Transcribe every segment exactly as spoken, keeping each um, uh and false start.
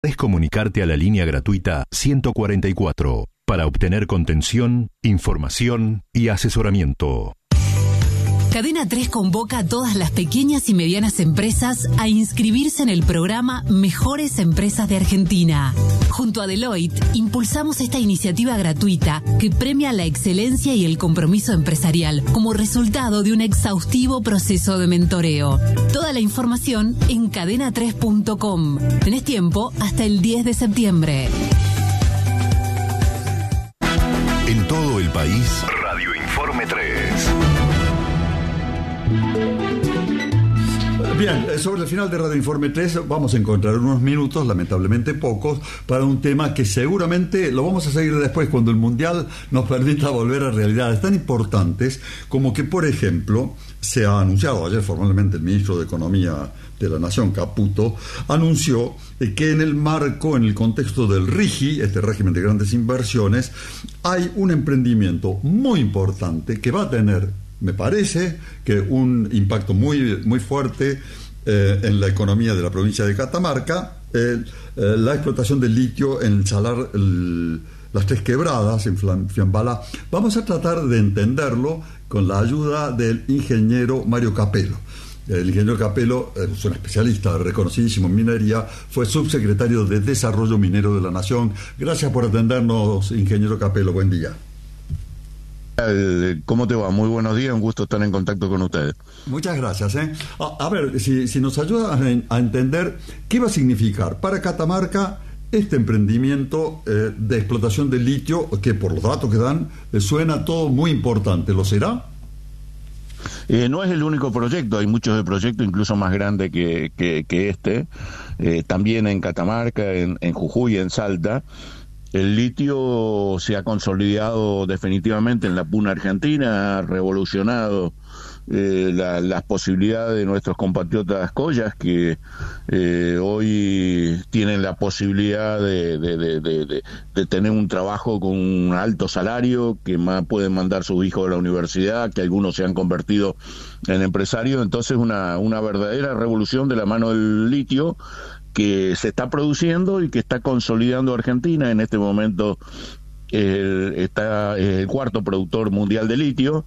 Puedes comunicarte a la línea gratuita ciento cuarenta y cuatro para obtener contención, información y asesoramiento. Cadena tres convoca a todas las pequeñas y medianas empresas a inscribirse en el programa Mejores Empresas de Argentina. Junto a Deloitte, impulsamos esta iniciativa gratuita que premia la excelencia y el compromiso empresarial como resultado de un exhaustivo proceso de mentoreo. Toda la información en cadena tres punto com. Tenés tiempo hasta el diez de septiembre. En todo el país, Radio Informe tres. Bien, sobre el final de Radio Informe tres vamos a encontrar unos minutos, lamentablemente pocos, para un tema que seguramente lo vamos a seguir después cuando el Mundial nos permita volver a realidades tan importantes como que, por ejemplo, se ha anunciado ayer formalmente el ministro de Economía de la Nación, Caputo, anunció que en el marco, en el contexto del RIGI, este régimen de grandes inversiones, hay un emprendimiento muy importante que va a tener, me parece, que un impacto muy, muy fuerte eh, en la economía de la provincia de Catamarca, eh, eh, la explotación del litio en el salar, el, las Tres Quebradas, en Fiambala. Vamos a tratar de entenderlo con la ayuda del ingeniero Mario Capello. El ingeniero Capello es un especialista reconocidísimo en minería, fue subsecretario de Desarrollo Minero de la Nación. Gracias por atendernos, ingeniero Capello. Buen día. ¿Cómo te va? Muy buenos días, un gusto estar en contacto con ustedes. Muchas gracias. ¿eh? A, a ver, si, si nos ayudas a, a entender qué va a significar para Catamarca este emprendimiento eh, de explotación de litio, que por los datos que dan, eh, suena todo muy importante. ¿Lo será? Eh, no es el único proyecto, hay muchos de proyectos incluso más grandes que, que, que este, eh, también en Catamarca, en, en Jujuy, en Salta. El litio se ha consolidado definitivamente en la puna argentina, ha revolucionado eh, la, las posibilidades de nuestros compatriotas collas que eh, hoy tienen la posibilidad de, de, de, de, de, de tener un trabajo con un alto salario, que más pueden mandar sus hijos a la universidad, que algunos se han convertido en empresarios. Entonces una, una verdadera revolución de la mano del litio que se está produciendo y que está consolidando Argentina. En este momento eh, está el cuarto productor mundial de litio,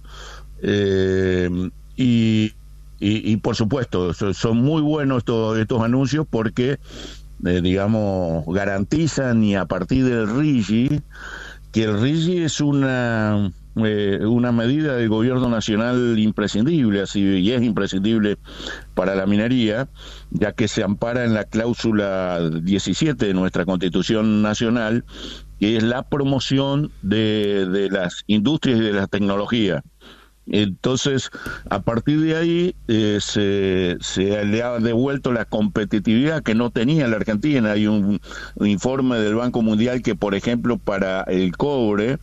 eh, y, y, y por supuesto son muy buenos estos, estos anuncios porque eh, digamos garantizan, y a partir del RIGI, que el RIGI es una Eh, una medida del gobierno nacional imprescindible, así, y es imprescindible para la minería, ya que se ampara en la cláusula diecisiete de nuestra Constitución Nacional, que es la promoción de, de las industrias y de la tecnología. Entonces, a partir de ahí eh, se, se le ha devuelto la competitividad que no tenía la Argentina. Hay un, un informe del Banco Mundial que, por ejemplo, para el cobre,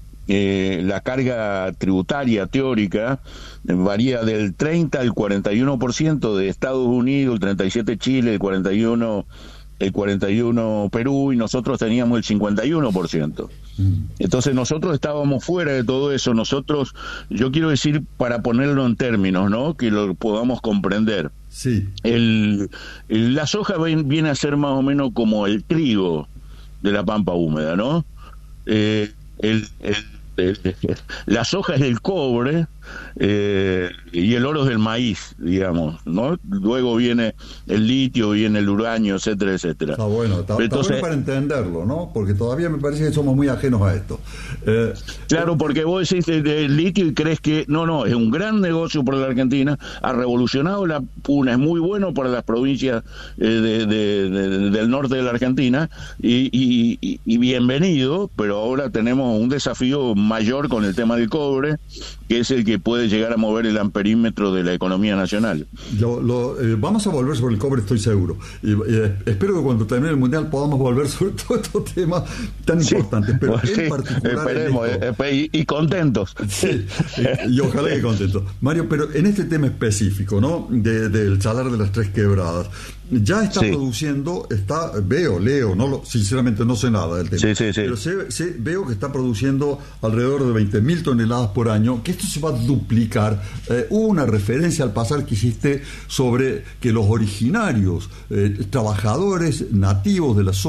Eh, la carga tributaria teórica eh, varía del treinta al cuarenta y uno por ciento de Estados Unidos, el treinta y siete por ciento Chile, el cuarenta y uno por ciento el cuarenta y uno por ciento Perú, y nosotros teníamos el cincuenta y uno por ciento. Entonces nosotros estábamos fuera de todo eso. Nosotros, yo quiero decir, para ponerlo en términos, ¿no?, que lo podamos comprender. Sí. El, el, la soja viene a ser más o menos como el trigo de la pampa húmeda, ¿no? Eh, el, el El, la soja es el cobre, eh, y el oro es el maíz, digamos, ¿no? Luego viene el litio, viene el uranio, etcétera, etcétera. Está bueno, está, Entonces, está bueno para entenderlo, ¿no? Porque todavía me parece que somos muy ajenos a esto. Eh, claro, porque vos decís el litio y crees que no, no, es un gran negocio para la Argentina, ha revolucionado la puna, es muy bueno para las provincias eh, de, de, de, del norte de la Argentina, y, y, y bienvenido, pero ahora tenemos un desafío mayor con el tema del cobre, que es el que puede llegar a mover el amperímetro de la economía nacional. Lo, lo, eh, vamos a volver sobre el cobre, estoy seguro. Y, eh, espero que cuando termine el Mundial podamos volver sobre todos estos temas tan sí, importantes, pero pues en sí, particular esperemos, en esto, eh, y, y contentos. Sí, y, y ojalá que contentos. Mario, pero en este tema específico, ¿no?, de, del salar de las Tres Quebradas, ya está sí. produciendo, está veo, leo, no lo, sinceramente no sé nada del tema, sí, sí, sí. pero sé, sé, veo que está produciendo alrededor de veinte mil toneladas por año, que esto se va a duplicar. Eh, hubo una referencia al pasar que hiciste sobre que los originarios, eh, trabajadores nativos de la zona,